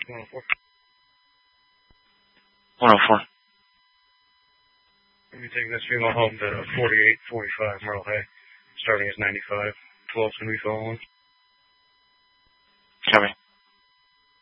104. 104. We'll be taking this female home to 4845 Myrtle Hay, starting as 95. 12's going to be following. Copy.